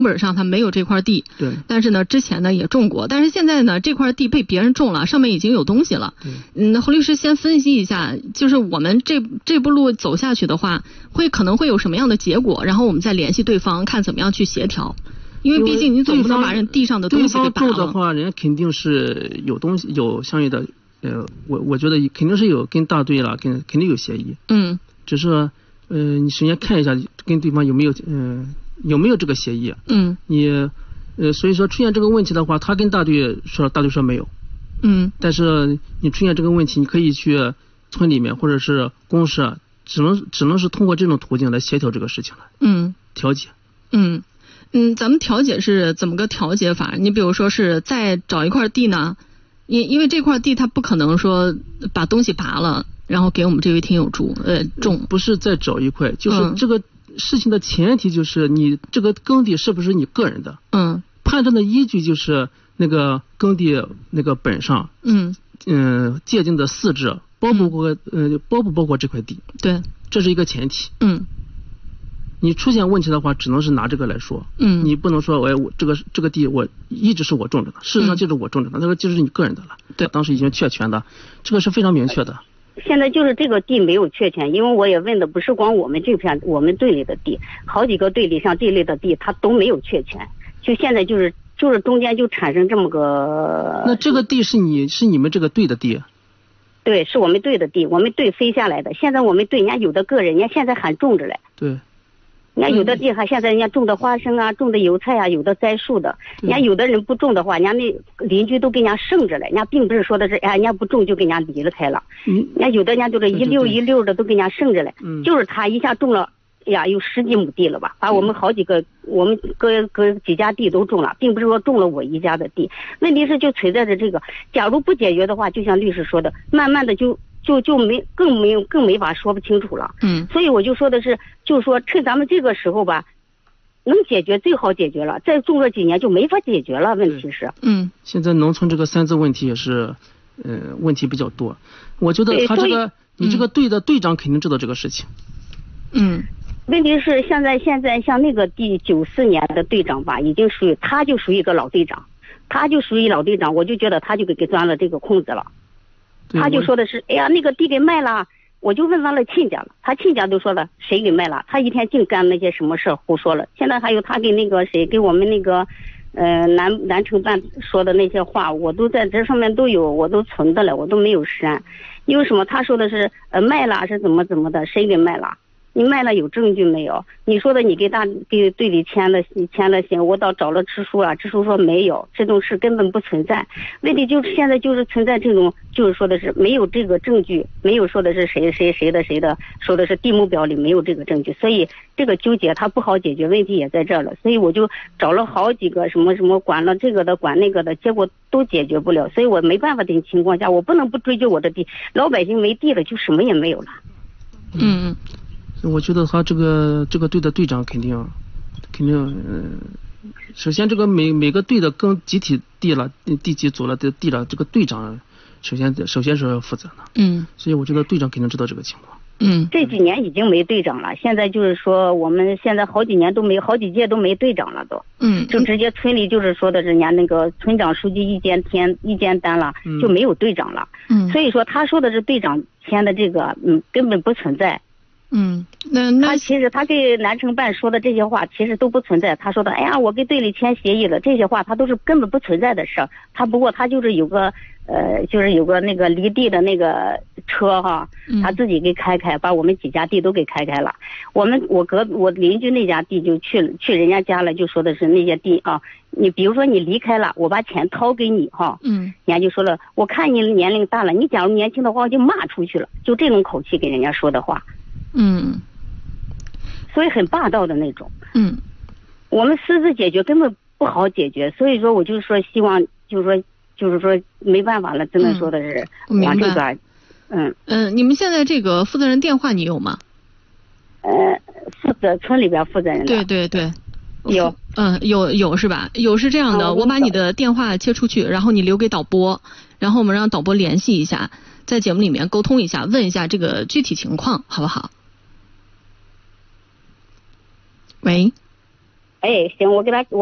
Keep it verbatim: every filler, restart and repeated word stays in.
本上他没有这块地， 对， 但是呢之前呢也种过，但是现在呢这块地被别人种了，上面已经有东西了。嗯，侯律师先分析一下，就是我们这这步路走下去的话，会可能会有什么样的结果，然后我们再联系对方看怎么样去协调。因为毕竟你总不能把人地上的东西给拔了。 对方种的话，人家肯定是有东西有相应的，呃，我我觉得肯定是有跟大队了，跟肯定有协议。 嗯， 只是呃，你首先看一下跟对方有没有嗯。呃有没有这个协议？ 嗯， 你呃，所以说出现这个问题的话，他跟大队说，大队说没有。 嗯， 但是你出现这个问题，你可以去村里面或者是公社，只能只能是通过这种途径来协调这个事情了。 嗯， 调解。 嗯嗯，咱们调解是怎么个调解法？你比如说是再找一块地呢？因因为这块地他不可能说把东西拔了，然后给我们这位听友住呃种。 不是再找一块，就是这个。嗯事情的前提就是你这个耕地是不是你个人的？ 嗯， 判断的依据就是那个耕地那个本上， 嗯嗯、呃，界定的四制包不包呃包不包括这块地？ 对， 这是一个前提。 嗯， 你出现问题的话，只能是拿这个来说。 嗯， 你不能说哎我这个这个地我一直是我种着的，事实上就是我种着的，那个就是你个人的了。 对， 当时已经确权的，这个是非常明确的。 现在就是这个地没有确权，因为我也问的不是光我们这片我们队里的地，好几个队里像这类的地它都没有确权，就现在就是就是中间就产生这么个。 那这个地是你是你们这个队的地？ 对，是我们队的地，我们队飞下来的。现在我们队人家有的个人，人家现在还种着嘞。 对。 人家有的地还现在人家种的花生啊，种的油菜啊，有的栽树的。人家有的人不种的话，人家那邻居都给人家剩着了。人家并不是说的是，哎，人家不种就给人家离了开了。嗯。人家有的人家就是一溜一溜的都给人家剩着了。嗯。就是他一下种了，哎呀，有十几亩地了吧，把我们好几个，我们各各几家地都种了，并不是说种了我一家的地。问题是就存在着这个，假如不解决的话，就像律师说的，慢慢的就。就就没更没有更没法说不清楚了。 嗯， 所以我就说的是，就是说趁咱们这个时候吧，能解决最好解决了，再种了几年就没法解决了。问题是， 嗯， 现在农村这个三资问题也是，呃，问题比较多。我觉得他这个你这个队的队长肯定知道这个事情。 嗯， 问题是现在现在像那个第九四年的队长吧，已经属于他就属于一个老队长，他就属于老队长，我就觉得他就给给钻了这个空子了。他就说的是，哎呀，那个地给卖了，我就问完了亲家了，他亲家都说了，谁给卖了？他一天净干那些什么事儿胡说了。现在还有他给那个谁给我们那个，呃，南南城办说的那些话，我都在这上面都有，我都存的了，我都没有删。因为什么？他说的是，呃，卖了是怎么怎么的，谁给卖了？你卖了有证据没有？你说的你给大给队里签了签了信，我倒找了支书了，支书说没有，这种事根本不存在。问题就是现在就是存在这种，就是说的是没有这个证据，没有说的是谁谁谁的谁的，说的是地目表里没有这个证据，所以这个纠结它不好解决，问题也在这儿了。所以我就找了好几个什么什么管了这个的管那个的，结果都解决不了，所以我没办法的情况下，我不能不追究我的地，老百姓没地了就什么也没有了。 嗯。 我觉得他这个这个队的队长肯定肯定呃，首先这个每每个队的更集体地了地级组了的地了，这个队长首先首先是要负责的。 嗯， 所以我觉得队长肯定知道这个情况。 嗯， 这几年已经没队长了，现在就是说我们现在好几年都没好几届都没队长了都。 嗯， 就直接村里就是说的人家那个村长书记意见填意见单了， 嗯、 就没有队长了。 嗯， 所以说他说的是队长签的这个，嗯，根本不存在。 嗯，那那他其实他给南城办说的这些话其实都不存在。他说的，哎呀，我跟队里签协议了，这些话他都是根本不存在的事儿。他不过他就是有个呃，就是有个那个离地的那个车哈，他自己给开开，把我们几家地都给开开了。我们我隔我邻居那家地就去去人家家了，就说的是那些地啊，你比如说你离开了，我把钱掏给你哈， 嗯， 人家就说了，我看你年龄大了，你假如年轻的话我就骂出去了，就这种口气给人家说的话。 嗯， 所以很霸道的那种。 嗯， 我们私自解决根本不好解决，所以说我就是说希望，就是说就是说没办法了，真的说的是往这个，嗯嗯，你们现在这个负责人电话你有吗？ 呃，负责村里边负责人的。 对对对。 有， 嗯，有有是吧？有是这样的，嗯、我把你的电话切出去，然后你留给导播，然后我们让导播联系一下，在节目里面沟通一下，问一下这个具体情况，好不好？喂， 哎，行，我给他。